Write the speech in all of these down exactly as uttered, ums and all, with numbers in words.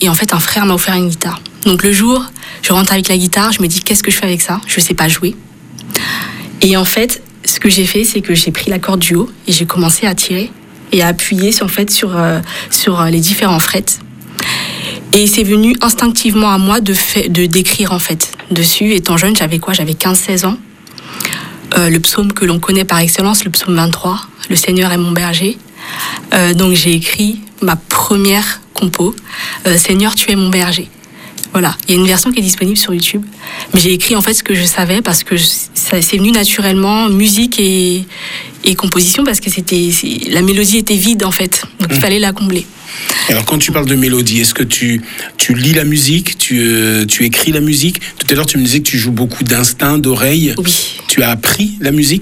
et en fait, un frère m'a offert une guitare. Donc le jour, je rentre avec la guitare, je me dis qu'est-ce que je fais avec ça ? Je sais pas jouer. Et en fait, ce que j'ai fait, c'est que j'ai pris la corde du haut et j'ai commencé à tirer et à appuyer sur, en fait, sur, euh, sur les différents frets. Et c'est venu instinctivement à moi de, fait, de d'écrire en fait dessus. Étant jeune, j'avais quoi ? J'avais quinze seize ans. Euh, le psaume que l'on connaît par excellence, le psaume vingt-trois, « Le Seigneur est mon berger ». Euh, donc j'ai écrit ma première compo, euh, « Seigneur, tu es mon berger ». Voilà, il y a une version qui est disponible sur YouTube. Mais j'ai écrit en fait ce que je savais parce que ça c'est venu naturellement, musique et, et composition, parce que c'était, c'est, la mélodie était vide en fait, donc mmh. il fallait la combler. Alors quand tu parles de mélodie, est-ce que tu, tu lis la musique, tu, euh, tu écris la musique ? Tout à l'heure tu me disais que tu joues beaucoup d'instinct, d'oreille. Oui. Tu as appris la musique ?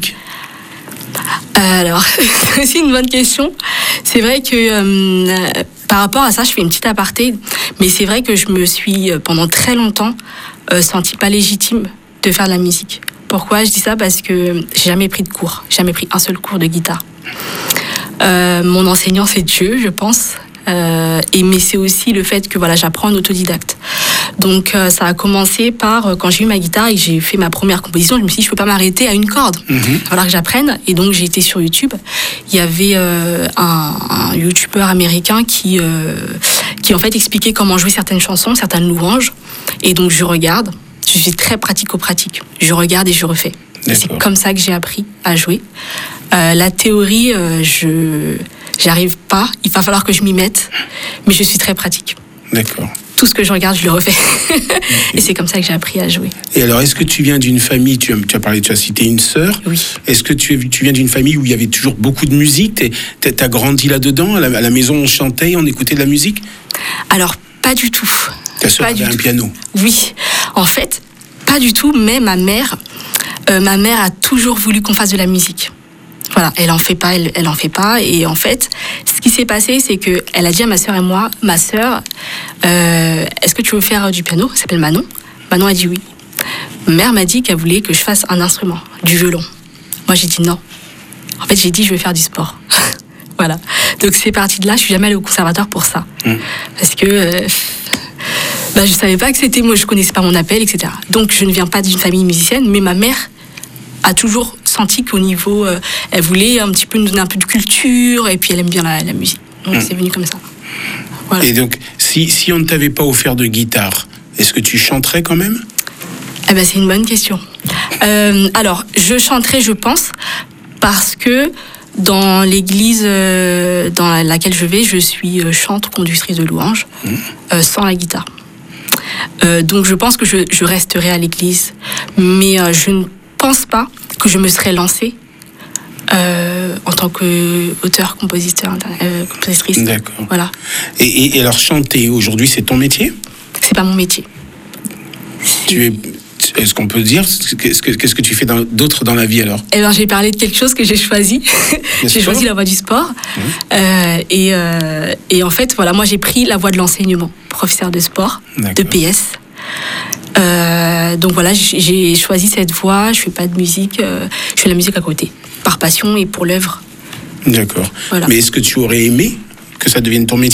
Alors, c'est aussi une bonne question. C'est vrai que euh, par rapport à ça, je fais une petite aparté, mais c'est vrai que je me suis pendant très longtemps euh, sentie pas légitime de faire de la musique. Pourquoi je dis ça ? Parce que j'ai jamais pris de cours, jamais pris un seul cours de guitare. Euh, mon enseignant, c'est Dieu, je pense. Euh, et mais c'est aussi le fait que voilà, j'apprends en autodidacte. Donc euh, ça a commencé par euh, quand j'ai eu ma guitare et que j'ai fait ma première composition, je me suis dit je peux pas m'arrêter à une corde. Mm-hmm. Il va falloir que j'apprenne. Et donc j'ai été sur YouTube. Il y avait euh, un, un YouTuber américain qui euh, qui en fait expliquait comment jouer certaines chansons, certaines louanges. Et donc je regarde. Je suis très pratico-pratique. Je regarde et je refais. Et c'est comme ça que j'ai appris à jouer. Euh, la théorie, euh, je j'arrive pas. Il va falloir que je m'y mette, mais je suis très pratique. D'accord. Tout ce que je regarde, je le refais. Et c'est comme ça que j'ai appris à jouer. Et alors, est-ce que tu viens d'une famille, tu as, tu as parlé, tu as cité une sœur. Oui. Est-ce que tu, tu viens d'une famille où il y avait toujours beaucoup de musique ? Tu as grandi là-dedans ? À la, à la maison, on chantait, on écoutait de la musique ? Alors, pas du tout. Ta sœur avait un piano ? Oui. En fait, pas du tout, mais ma mère, euh, ma mère a toujours voulu qu'on fasse de la musique. Voilà, elle en fait pas, elle, elle en fait pas. Et en fait, ce qui s'est passé, c'est que elle a dit à ma sœur et moi, ma sœur, euh, est-ce que tu veux faire du piano ? Elle s'appelle Manon. Manon a dit oui. Ma mère m'a dit qu'elle voulait que je fasse un instrument, du violon. Moi, j'ai dit non. En fait, j'ai dit je vais faire du sport. Voilà. Donc c'est parti de là. Je suis jamais allée au conservatoire pour ça, mmh. parce que euh, bah, je savais pas que c'était moi, je connaissais pas mon appel, et cetera. Donc je ne viens pas d'une famille musicienne, mais ma mère a toujours senti qu'au niveau, euh, elle voulait un petit peu nous donner un peu de culture, et puis elle aime bien la, la musique. Donc mmh. c'est venu comme ça. Voilà. Et donc, si, si on ne t'avait pas offert de guitare, est-ce que tu chanterais quand même ? Eh ben, c'est une bonne question. Euh, alors, je chanterais, je pense, parce que dans l'église euh, dans laquelle je vais, je suis euh, chante, conductrice de louange, mmh. euh, sans la guitare. Euh, donc je pense que je, je resterai à l'église, mais euh, je ne pense pas que je me serais lancée euh, en tant qu'auteur, compositeur, euh, compositrice. D'accord. Voilà. Et, et, et alors chanter aujourd'hui, c'est ton métier ? C'est pas mon métier. Tu es, est-ce qu'on peut dire qu'est-ce que, qu'est-ce que tu fais dans, d'autre dans la vie alors ? Eh ben, j'ai parlé de quelque chose que j'ai choisi. J'ai choisi la voie du sport. Mmh. Euh, et, euh, et en fait, voilà, moi j'ai pris la voie de l'enseignement, professeur de sport, D'accord. de P S. Euh, donc voilà, j'ai choisi cette voie. Je fais pas de musique, euh, je fais de la musique à côté, par passion et pour l'œuvre. D'accord. Voilà. Mais est-ce que tu aurais aimé que ça devienne ton métier ?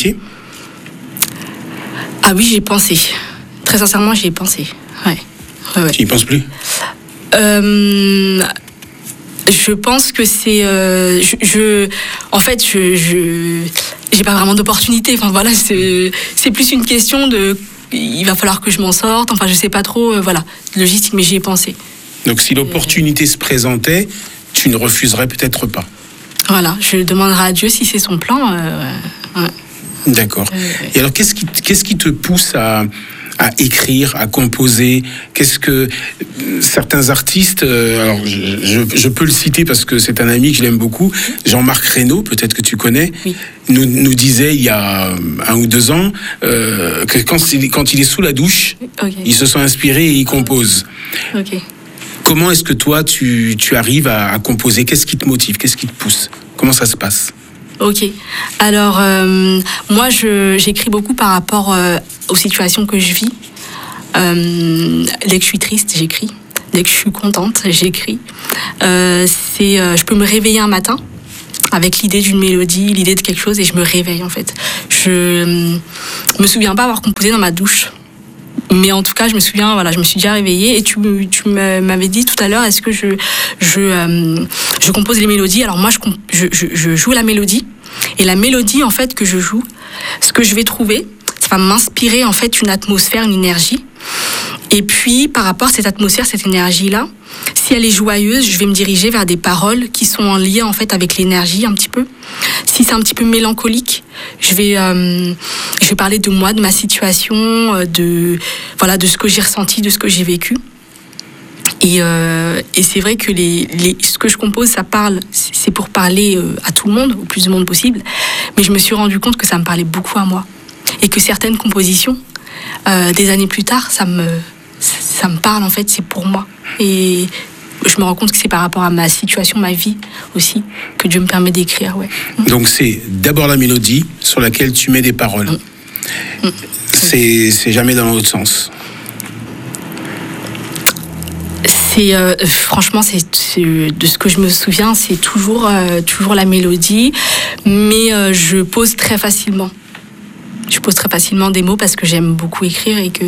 Ah oui, j'y ai pensé. Très sincèrement, j'y ai pensé. Ouais. Ouais, ouais. Tu n'y penses plus ? euh, Je pense que c'est... Euh, je, je, en fait, je, je j'ai pas vraiment d'opportunité. Enfin, voilà, c'est, c'est plus une question de... Il va falloir que je m'en sorte. Enfin, je sais pas trop. Euh, voilà, logistique, mais j'y ai pensé. Donc, si l'opportunité euh... se présentait, tu ne refuserais peut-être pas ? Voilà, je demanderai à Dieu si c'est son plan. Euh, ouais. D'accord. Euh, ouais. Et alors, qu'est-ce qui, qu'est-ce qui te pousse à... à écrire, à composer? Qu'est-ce que certains artistes, euh, alors je, je, je peux le citer parce que c'est un ami que je l'aime beaucoup, Jean-Marc Reynaud, peut-être que tu connais, oui. nous, nous disait il y a un ou deux ans euh, que quand, quand il est sous la douche, okay. il se sent inspiré et il compose. Okay. Comment est-ce que toi, tu, tu arrives à, à composer? Qu'est-ce qui te motive? Qu'est-ce qui te pousse? Comment ça se passe? Ok. Alors, euh, moi, je, j'écris beaucoup par rapport euh, aux situations que je vis. Euh, dès que je suis triste, j'écris. Dès que je suis contente, j'écris. Euh, c'est, euh, je peux me réveiller un matin avec l'idée d'une mélodie, l'idée de quelque chose, et je me réveille en fait. Je me souviens pas avoir composé dans ma douche. Mais en tout cas, je me souviens, voilà, je me suis déjà réveillée et tu, tu m'avais dit tout à l'heure, est-ce que je, je, euh, je compose les mélodies? Alors moi, je, je, je, je joue la mélodie et la mélodie en fait que je joue, ce que je vais trouver, ça va m'inspirer en fait une atmosphère, une énergie. Et puis par rapport à cette atmosphère, cette énergie-là, si elle est joyeuse, je vais me diriger vers des paroles qui sont en lien en fait avec l'énergie un petit peu. Si c'est un petit peu mélancolique, je vais euh, je vais parler de moi, de ma situation, de voilà, de ce que j'ai ressenti, de ce que j'ai vécu. Et, euh, et c'est vrai que les, les ce que je compose, ça parle, c'est pour parler à tout le monde, au plus de monde possible. Mais je me suis rendu compte que ça me parlait beaucoup à moi et que certaines compositions, euh, des années plus tard, ça me ça me parle en fait, c'est pour moi. Et je me rends compte que c'est par rapport à ma situation, ma vie aussi, que Dieu me permet d'écrire. Ouais. Donc c'est d'abord la mélodie sur laquelle tu mets des paroles. Mmh. Mmh. C'est, c'est jamais dans l'autre sens. C'est, euh, franchement, c'est, c'est, de ce que je me souviens, c'est toujours, euh, toujours la mélodie, mais euh, je pose très facilement. Je pose très facilement des mots parce que j'aime beaucoup écrire et que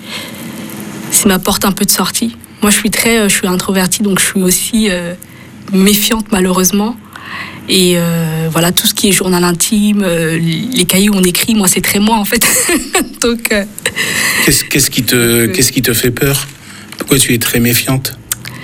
c'est ma porte un peu de sortie. Moi, je suis très, je suis introvertie, donc je suis aussi euh, méfiante malheureusement. Et euh, voilà, tout ce qui est journal intime, euh, les cahiers où on écrit, moi, c'est très moi en fait. donc. Euh, qu'est-ce, qu'est-ce qui te, euh, qu'est-ce qui te fait peur? Pourquoi tu es très méfiante?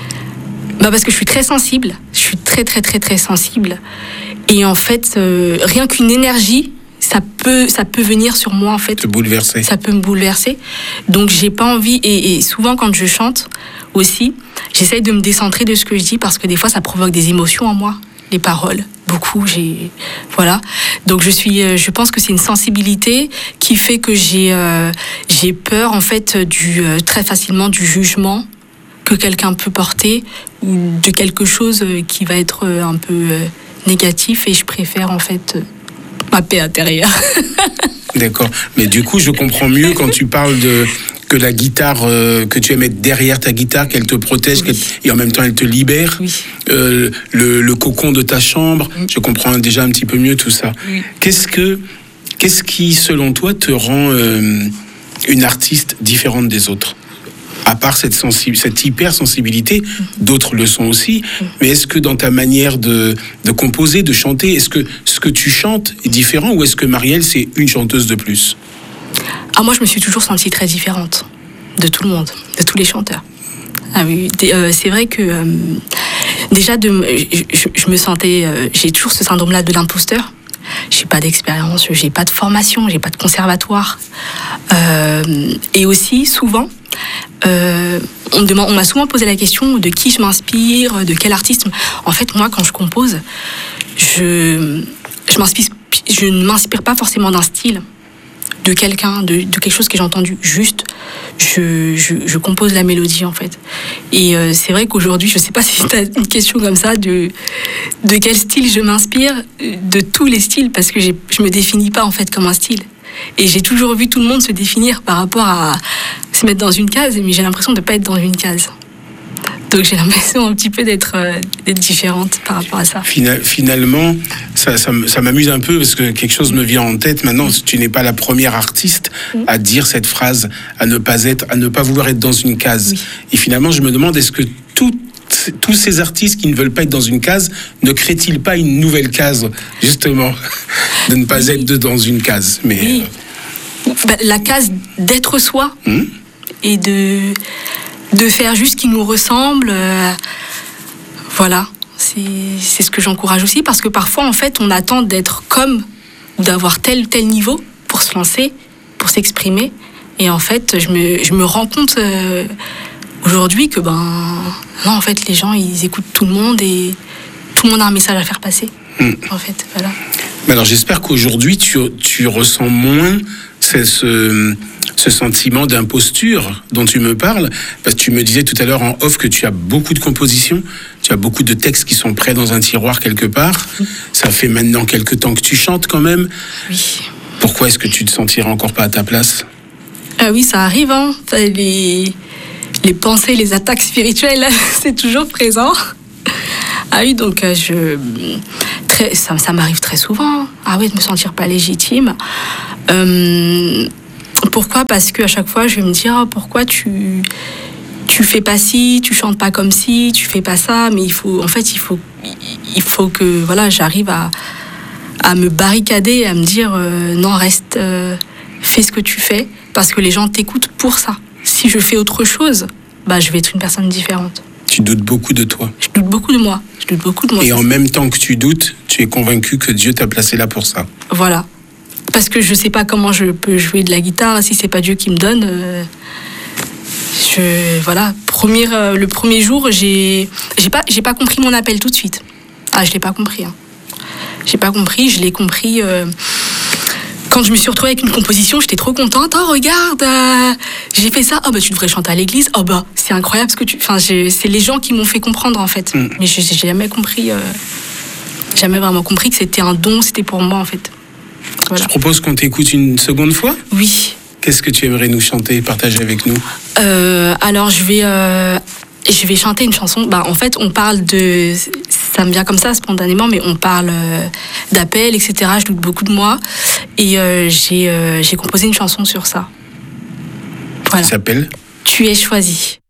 Bah parce que je suis très sensible. Je suis très très très très sensible. Et en fait, euh, rien qu'une énergie, ça peut, ça peut venir sur moi en fait. Te bouleverser. Ça peut me bouleverser. Donc j'ai pas envie. Et, et souvent quand je chante aussi, j'essaye de me décentrer de ce que je dis parce que des fois ça provoque des émotions en moi, les paroles. Beaucoup. J'ai, voilà. Donc je suis, je pense que c'est une sensibilité qui fait que j'ai, euh, j'ai peur en fait du euh, très facilement du jugement que quelqu'un peut porter ou de quelque chose qui va être un peu euh, négatif et je préfère en fait. Euh, ma paix intérieure. D'accord. Mais du coup, je comprends mieux quand tu parles de que la guitare, euh, que tu aimes être derrière ta guitare, qu'elle te protège, oui. Et en même temps elle te libère. Oui. Euh, le, le cocon de ta chambre, oui. Je comprends déjà un petit peu mieux tout ça. Oui. Qu'est-ce que, qu'est-ce qui, selon toi, te rend euh, une artiste différente des autres? À part cette, sensi- cette hypersensibilité, d'autres le sont aussi, mais est-ce que dans ta manière de, de composer, de chanter, est-ce que ce que tu chantes est différent ou est-ce que Marielle, c'est une chanteuse de plus? Ah, moi, je me suis toujours sentie très différente de tout le monde, de tous les chanteurs. Ah oui, euh, c'est vrai que euh, déjà, de, je, je, je me sentais, euh, j'ai toujours ce syndrome-là de l'imposteur. J'ai pas d'expérience, j'ai pas de formation, j'ai pas de conservatoire. Euh, et aussi, souvent, euh, on, demande, on m'a souvent posé la question de qui je m'inspire, de quel artiste. En fait, moi, quand je compose, je, je, m'inspire, je ne m'inspire pas forcément d'un style, de quelqu'un, de, de quelque chose que j'ai entendu. Juste, je, je, je compose la mélodie, en fait. Et euh, c'est vrai qu'aujourd'hui, je sais pas si tu as une question comme ça, de, de quel style je m'inspire, de tous les styles, parce que j'ai, je me définis pas, en fait, comme un style. Et j'ai toujours vu tout le monde se définir par rapport à se mettre dans une case, mais j'ai l'impression de ne pas être dans une case. Donc j'ai l'impression un petit peu d'être, euh, d'être différente par rapport à ça. Final, finalement, ça, ça, ça m'amuse un peu parce que quelque chose me vient en tête. Maintenant, tu n'es pas la première artiste à dire cette phrase, à ne pas être, à ne pas vouloir être dans une case. Oui. Et finalement, je me demande, est-ce que tout, tous ces artistes qui ne veulent pas être dans une case ne créent-ils pas une nouvelle case, justement, de ne pas oui. être dans une case? Mais oui. euh... bah, la case d'être soi mmh. et de... de faire juste ce qui nous ressemble, euh, voilà, c'est, c'est ce que j'encourage aussi, parce que parfois, en fait, on attend d'être comme, ou d'avoir tel tel niveau pour se lancer, pour s'exprimer, et en fait, je me, je me rends compte euh, aujourd'hui que, ben, non, en fait, les gens, ils écoutent tout le monde, et tout le monde a un message à faire passer, mmh. en fait, voilà. Mais alors, j'espère qu'aujourd'hui, tu, tu ressens moins ce... ce... ce sentiment d'imposture dont tu me parles, parce que tu me disais tout à l'heure en off que tu as beaucoup de compositions, tu as beaucoup de textes qui sont prêts dans un tiroir quelque part. Oui. Ça fait maintenant quelque temps que tu chantes quand même. Oui. Pourquoi est-ce que tu te sentirais encore pas à ta place? Ah oui, ça arrive, hein. Les, les pensées, les attaques spirituelles, c'est toujours présent. Ah oui, donc euh, je très ça, ça m'arrive très souvent. Ah oui, de me sentir pas légitime. Euh, pourquoi ? Parce que à chaque fois, je vais me dire oh, pourquoi tu tu fais pas ci, tu chantes pas comme ci, tu fais pas ça. Mais il faut, en fait, il faut il faut que voilà, j'arrive à à me barricader, à me dire euh, non, reste, euh, fais ce que tu fais, parce que les gens t'écoutent pour ça. Si je fais autre chose, bah je vais être une personne différente. Tu doutes beaucoup de toi. Je doute beaucoup de moi. Je doute beaucoup de moi. Et en même temps que tu doutes, tu es convaincu que Dieu t'a placé là pour ça. Voilà. Parce que je sais pas comment je peux jouer de la guitare si c'est pas Dieu qui me donne. Euh, je voilà. Premier, euh, le premier jour, j'ai j'ai pas j'ai pas compris mon appel tout de suite. Ah, je l'ai pas compris. Hein. J'ai pas compris. Je l'ai compris. Euh, Quand je me suis retrouvée avec une composition, j'étais trop contente. Oh, regarde, euh, j'ai fait ça. Oh, bah, tu devrais chanter à l'église. Oh, bah, c'est incroyable ce que tu... Enfin, j'ai... c'est les gens qui m'ont fait comprendre, en fait. Mm. Mais j'ai, j'ai jamais compris... Euh... Jamais vraiment compris que c'était un don, c'était pour moi, en fait. Voilà. Je propose qu'on t'écoute une seconde fois. Oui. Qu'est-ce que tu aimerais nous chanter, partager avec nous ? euh, Alors, je vais... Euh... Je vais chanter une chanson. Bah, en fait, on parle de... Ça me vient comme ça, spontanément, mais on parle euh, d'appel, et cetera. Je doute beaucoup de moi. Et euh, j'ai, euh, j'ai composé une chanson sur ça. Voilà. Ça s'appelle ? Tu es choisi.